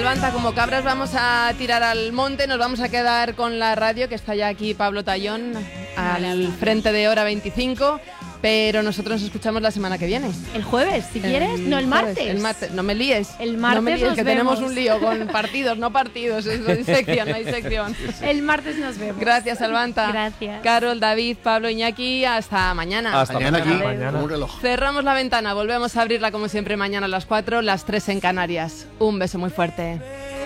Albanta, como cabras vamos a tirar al monte, nos vamos a quedar con la radio, que está ya aquí Pablo Tallón, al frente de Hora 25, pero nosotros nos escuchamos la semana que viene. ¿El jueves, si quieres? No, el martes. El martes, no me líes. El martes no me líes, nos que vemos. Tenemos un lío con partidos, no partidos, no hay sección, no hay sección. El martes nos vemos. Gracias, Albanta. Gracias. Carol, David, Pablo, Iñaki, hasta mañana. Hasta mañana aquí. Mañana. Un reloj. Cerramos la ventana, volvemos a abrirla como siempre mañana a las 4, las 3 en Canarias. Un beso muy fuerte.